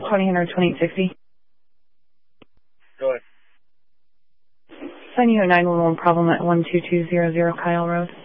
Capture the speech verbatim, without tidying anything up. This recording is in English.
twenty hundred twenty-eight sixty. Go ahead. Sign you a nine one one problem at one two two zero zero Kyle Road.